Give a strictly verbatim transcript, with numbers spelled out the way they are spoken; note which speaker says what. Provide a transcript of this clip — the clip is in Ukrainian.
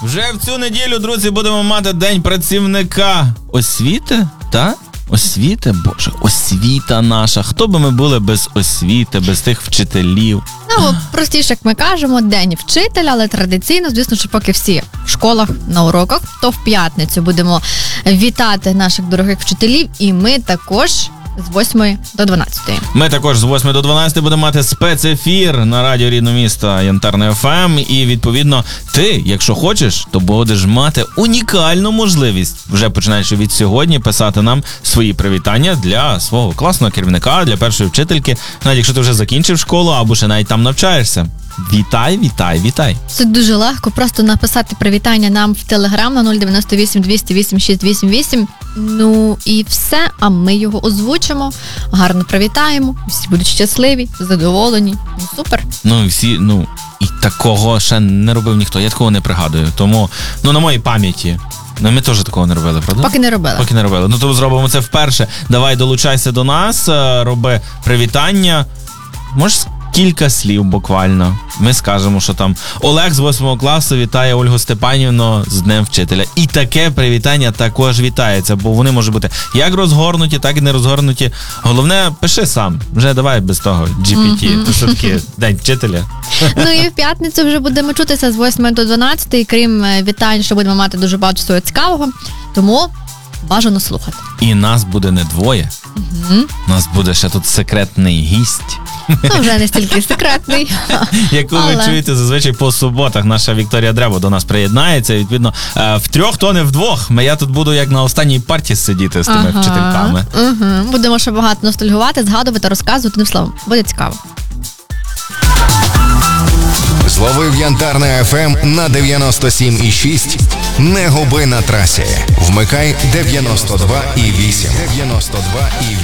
Speaker 1: Вже в цю неділю, друзі, будемо мати День працівника освіти, так? Освіти, боже, освіта наша. Хто би ми були без освіти, без тих вчителів?
Speaker 2: Ну, простіше, як ми кажемо, День вчителя, але традиційно, звісно, що поки всі в школах, на уроках, то в п'ятницю будемо вітати наших дорогих вчителів, і ми також з восьмої до дванадцятої.
Speaker 1: Ми також з восьмої до дванадцятої будемо мати спецефір на радіо рідного міста Янтарне еф ем. І, відповідно, ти, якщо хочеш, то будеш мати унікальну можливість, вже починаючи від сьогодні, писати нам свої привітання для свого класного керівника, для першої вчительки, навіть якщо ти вже закінчив школу або ще навіть там навчаєшся. Вітай, вітай, вітай.
Speaker 2: Це дуже легко, просто написати привітання нам в Телеграм на нуль дев'яносто вісім двісті вісім шість вісім вісім. Ну і все, а ми його озвучимо, гарно привітаємо, всі будуть щасливі, задоволені. Ну, супер.
Speaker 1: Ну, і всі, ну, і такого ще не робив ніхто, я такого не пригадую. Тому, ну, на моїй пам'яті. Ну, ми теж такого не робили, правда?
Speaker 2: Поки не робили.
Speaker 1: Поки не робили. Ну, то зробимо це вперше. Давай, долучайся до нас, роби привітання. Можеш кілька слів буквально. Ми скажемо, що там Олег з восьмого класу вітає Ольгу Степанівну з Днем вчителя. І таке привітання також вітається, бо вони можуть бути як розгорнуті, так і не розгорнуті. Головне, пиши сам. Вже давай без того джі пі ті. Mm-hmm. То що таке День вчителя.
Speaker 2: Ну і в п'ятницю вже будемо чутися з восьмої до дванадцятої, крім вітань, що будемо мати дуже багато всього цікавого. Тому бажано слухати.
Speaker 1: І нас буде не двоє.
Speaker 2: Mm-hmm.
Speaker 1: Нас буде ще тут секретний гість.
Speaker 2: Ну, вже не стільки секретний.
Speaker 1: Яку
Speaker 2: Але...
Speaker 1: ви чуєте зазвичай по суботах. Наша Вікторія Древо до нас приєднається. Відповідно, в трьох, то не вдвох. Я тут буду як на останній парті сидіти з тими ага, вчительками.
Speaker 2: Угу. Будемо ще багато ностальгувати, згадувати, розказувати. Одним словом, буде цікаво.
Speaker 3: Зловив Янтарне еф ем на дев'яносто сім і шість. Не губи на трасі. Вмикай дев'яносто два і вісім. дев'яносто два і